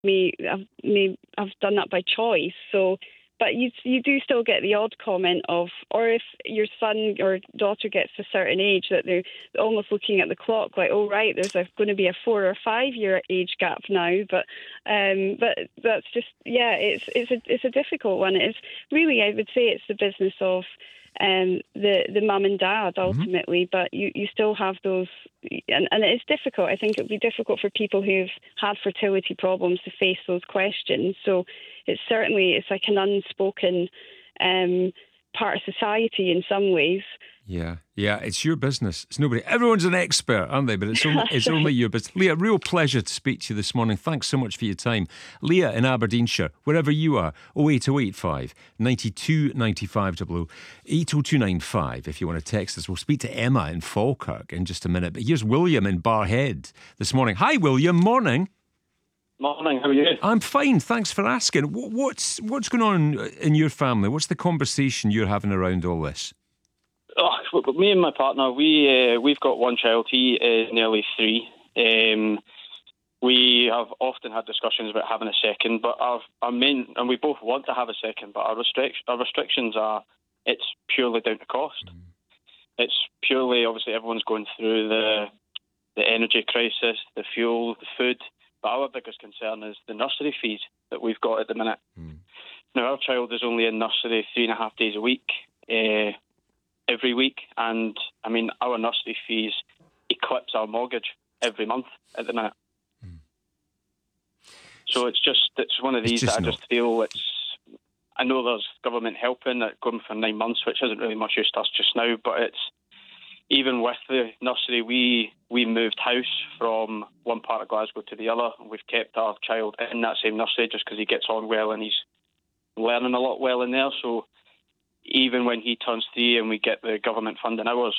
have done that by choice. So, but you do still get the odd comment of, or if your son or daughter gets to a certain age, that they're almost looking at the clock like, oh right, there's going to be a 4 or 5 year age gap now. But that's just, it's a difficult one. It's really, I would say, it's the business of the mum and dad ultimately, but you still have those, and it's difficult. I think it would be difficult for people who've had fertility problems to face those questions. So it's like an unspoken part of society in some ways. Yeah, it's your business. It's nobody. Everyone's an expert, aren't they? But it's only your business. Leah, real pleasure to speak to you this morning. Thanks so much for your time. Leah in Aberdeenshire, wherever you are, 08085 92 95 00, 80295 if you want to text us. We'll speak to Emma in Falkirk in just a minute. But here's William in Barhead this morning. Hi, William. Morning. Morning, how are you? I'm fine, thanks for asking. What's going on in your family? What's the conversation you're having around all this? Me and my partner, we've got one child. He is nearly 3. We have often had discussions about having a second, but our main, and we both want to have a second, but our restrictions are, it's purely down to cost. It's purely, obviously, everyone's going through the energy crisis, the fuel, the food. But our biggest concern is the nursery fees that we've got at the minute. Now, our child is only in nursery 3.5 days a week, every week. And, I mean, our nursery fees eclipse our mortgage every month at the minute. So it's one of these that I just feel I know there's government helping, going for 9 months, which isn't really much use to us just now, but it's, even with the nursery, we moved house from one part of Glasgow to the other, and we've kept our child in that same nursery just because he gets on well and he's learning a lot well in there. So even when he turns 3 and we get the government funding hours,